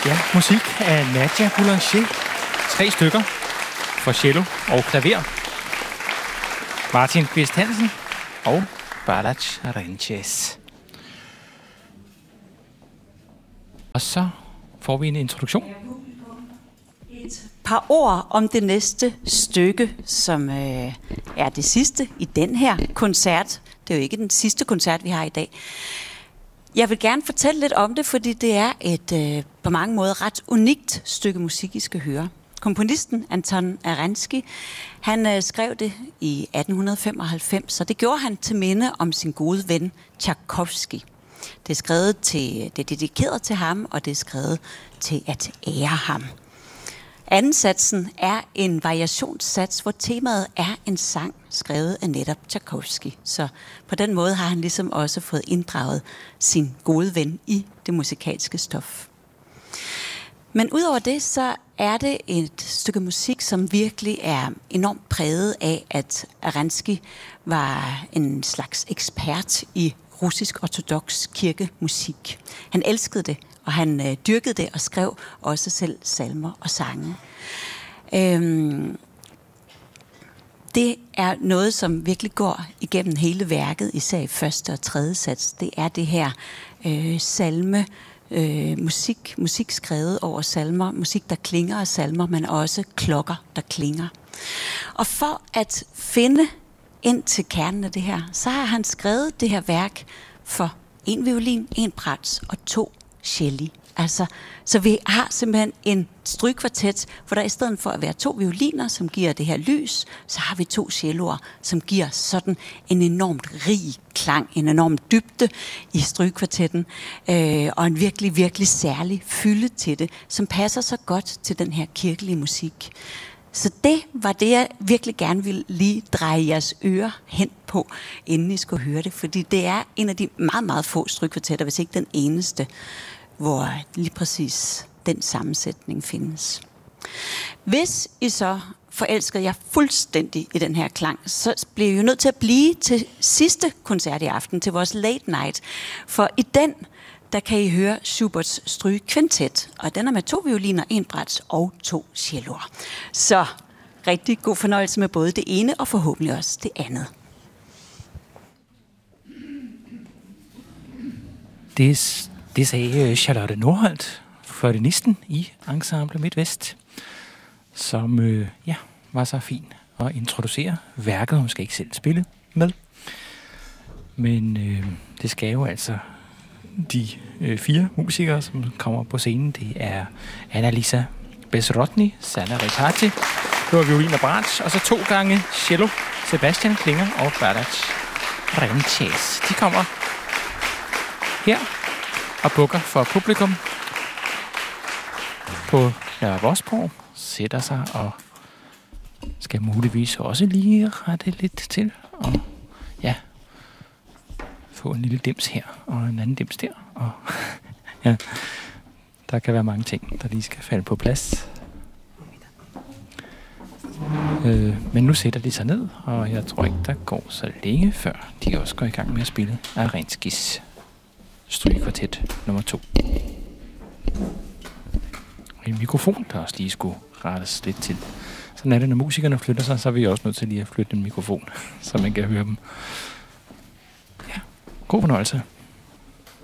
Ja, musik af Nadia Boulanger. 3 stykker for cello og klaver. Martin Kvist Hansen og Balac Renches. Og så får vi en introduktion. Et par ord om det næste stykke, som er det sidste i den her koncert. Det er jo ikke den sidste koncert, vi har i dag. Jeg vil gerne fortælle lidt om det, fordi det er et på mange måder ret unikt stykke musik, I skal høre. Komponisten Anton Arensky, han skrev det i 1895, så det gjorde han til minde om sin gode ven Tchaikovsky. Det er dedikeret til ham, og det er skrevet til at ære ham. Anden satsen er en variationssats, hvor temaet er en sang skrevet af netop Tchaikovsky. Så på den måde har han ligesom også fået inddraget sin gode ven i det musikalske stof. Men udover det, så er det et stykke musik, som virkelig er enormt præget af, at Arensky var en slags ekspert i russisk ortodoks kirkemusik. Han elskede det, og han dyrkede det og skrev også selv salmer og sange. Det er noget, som virkelig går igennem hele værket, især i første og tredje sats. Det er det her salme, musik skrevet over salmer, musik, der klinger af salmer, men også klokker, der klinger. Og for at finde ind til kernen af det her, så har han skrevet det her værk for 1 violin, 1 bratsch og 2 celli. Altså, så vi har simpelthen en strygekvartet, hvor der i stedet for at være 2 violiner, som giver det her lys, så har vi 2 celloer, som giver sådan en enormt rig klang, en enorm dybde i strygekvartetten, og en virkelig, virkelig særlig fylde til det, som passer så godt til den her kirkelige musik. Så det var det, jeg virkelig gerne ville lige dreje jeres ører hen på, inden I skulle høre det. Fordi det er en af de meget, meget få strygekvartetter, hvis ikke den eneste, hvor lige præcis den sammensætning findes. Hvis I så forelsker jer fuldstændig i den her klang, så bliver I jo nødt til at blive til sidste koncert i aften, til vores late night. For i den, der kan I høre Schuberts strygekvintet, og den er med 2 violiner, 1 bratsch og 2 celloer. Så rigtig god fornøjelse med både det ene og forhåbentlig også det andet. Det sagde Charlotte Nordholt, fløjtenisten i Ensemble MidtVest, som var så fin at introducere værket. Hun skal ikke selv spille med, men det skal jo altså de 4 musikere, som kommer på scenen. Det er Anna-Lisa Bezrotny, Sanna Ricciardi, det var violin og bratsch, og så 2 gange cello, Sebastian Klinger og Balac Renches. De kommer her og bukker for publikum på Vosborg, sætter sig og skal muligvis også lige rette lidt til, og få en lille dims her, og en anden dims der, og der kan være mange ting, der lige skal falde på plads. Men nu sætter de sig ned, og jeg tror ikke, der går så længe, før de også går i gang med at spille Arenskys strygekvartet nummer 2. En mikrofon, der også lige skulle rettes lidt til. Sådan er det, når musikerne flytter sig, så er vi også nødt til lige at flytte en mikrofon, så man kan høre dem. Ja, god fornøjelse.